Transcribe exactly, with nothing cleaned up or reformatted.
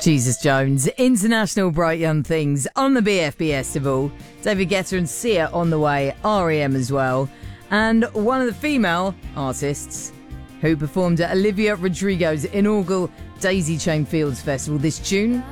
Jesus Jones, International Bright Young Things on the B F B Festival. David Guetta and Sia on the way, R E M as well. And one of the female artists who performed at Olivia Rodrigo's inaugural Daisy Chain Fields Festival this June